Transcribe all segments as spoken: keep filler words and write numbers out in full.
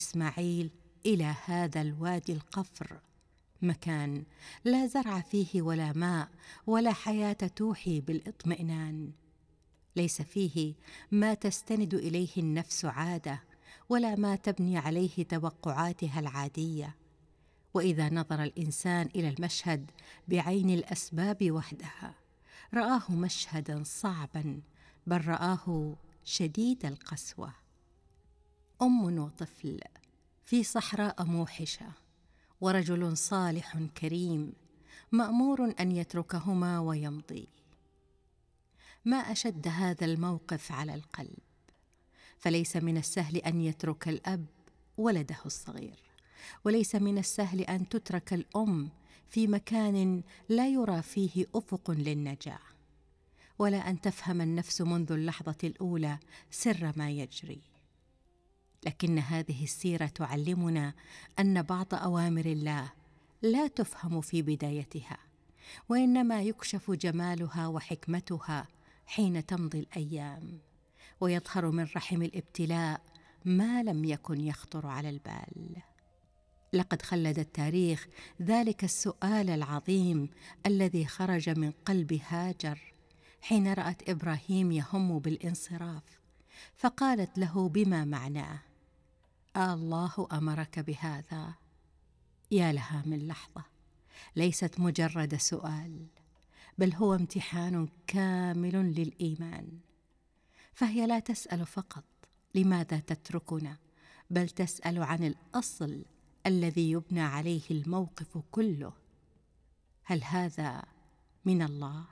إسماعيل إلى هذا الوادي القفر، مكان لا زرع فيه ولا ماء ولا حياة توحي بالاطمئنان، ليس فيه ما تستند إليه النفس عادة ولا ما تبني عليه توقعاتها العادية. وإذا نظر الإنسان إلى المشهد بعين الأسباب وحدها رآه مشهدا صعبا، بل رآه شديد القسوة. أم وطفل في صحراء موحشة، ورجل صالح كريم مأمور أن يتركهما ويمضي. ما أشد هذا الموقف على القلب، فليس من السهل أن يترك الأب ولده الصغير، وليس من السهل أن تترك الأم في مكان لا يرى فيه أفق للنجاة، ولا أن تفهم النفس منذ اللحظة الأولى سر ما يجري. لكن هذه السيرة تعلمنا أن بعض أوامر الله لا تفهم في بدايتها، وإنما يكشف جمالها وحكمتها حين تمضي الأيام، ويظهر من رحم الابتلاء ما لم يكن يخطر على البال. لقد خلد التاريخ ذلك السؤال العظيم الذي خرج من قلب هاجر حين رأت إبراهيم يهم بالانصراف، فقالت له بما معناه: الله أمرك بهذا؟ يا لها من لحظة، ليست مجرد سؤال، بل هو امتحان كامل للإيمان. فهي لا تسأل فقط لماذا تتركنا، بل تسأل عن الأصل الذي يبنى عليه الموقف كله: هل هذا من الله؟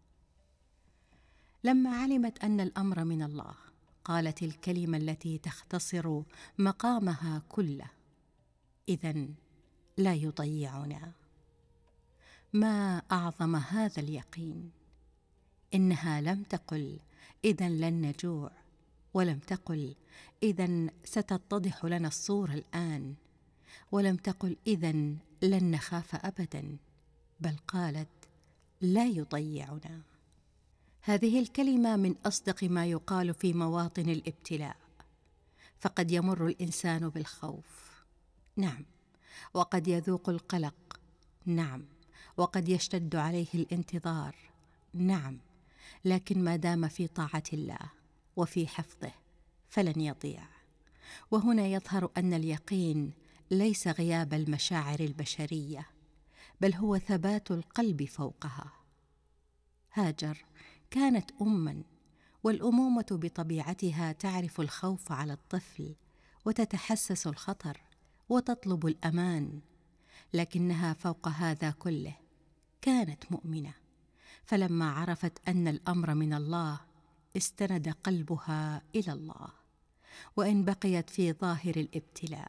لما علمت أن الأمر من الله قالت الكلمة التي تختصر مقامها كله: إذن لا يضيعنا. ما أعظم هذا اليقين! إنها لم تقل إذن لن نجوع، ولم تقل إذن ستتضح لنا الصورة الآن، ولم تقل إذن لن نخاف أبدا، بل قالت لا يضيعنا. هذه الكلمة من أصدق ما يقال في مواطن الابتلاء، فقد يمر الإنسان بالخوف، نعم، وقد يذوق القلق، نعم، وقد يشتد عليه الانتظار، نعم، لكن ما دام في طاعة الله وفي حفظه فلن يضيع. وهنا يظهر أن اليقين ليس غياب المشاعر البشرية، بل هو ثبات القلب فوقها. هاجر كانت أماً، والأمومة بطبيعتها تعرف الخوف على الطفل وتتحسس الخطر وتطلب الأمان، لكنها فوق هذا كله كانت مؤمنة، فلما عرفت أن الأمر من الله استند قلبها إلى الله، وإن بقيت في ظاهر الابتلاء.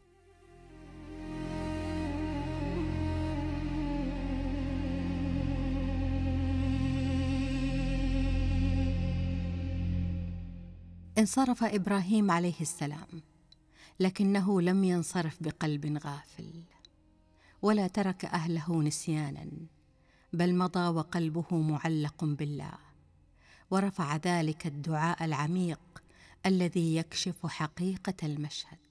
انصرف إبراهيم عليه السلام، لكنه لم ينصرف بقلب غافل، ولا ترك أهله نسيانا، بل مضى وقلبه معلق بالله، ورفع ذلك الدعاء العميق الذي يكشف حقيقة المشهد: